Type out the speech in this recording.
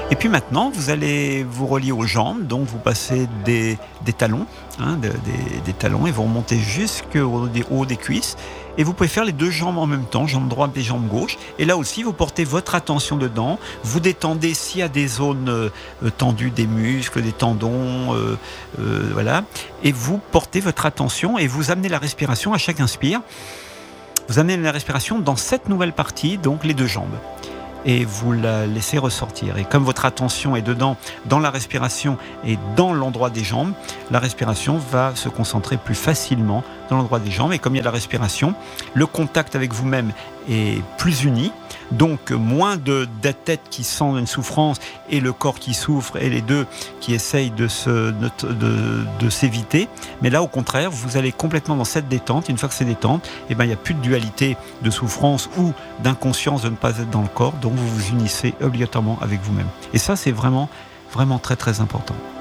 Et puis maintenant, vous allez vous relier aux jambes, donc vous passez des talons, des talons, et vous remontez jusqu'au haut des cuisses. Et vous pouvez faire les deux jambes en même temps, jambe droite et jambe gauche. Et là aussi, vous portez votre attention dedans. Vous détendez s'il y a des zones tendues, des muscles, des tendons, voilà. Et vous portez votre attention et vous amenez la respiration à chaque inspire. Vous amenez la respiration dans cette nouvelle partie, donc les deux jambes. Et vous la laissez ressortir. Et comme votre attention est dedans, dans la respiration et dans l'endroit des jambes, la respiration va se concentrer plus facilement dans l'endroit des jambes. Et comme il y a la respiration, le contact avec vous-même est plus uni. Donc moins de tête qui sent une souffrance et le corps qui souffre et les deux qui essayent de s'éviter. Mais là, au contraire, vous allez complètement dans cette détente. Une fois que c'est détente, il n'y a plus de dualité de souffrance ou d'inconscience de ne pas être dans le corps. Donc vous vous unissez obligatoirement avec vous-même. Et ça, c'est vraiment, vraiment très, très important.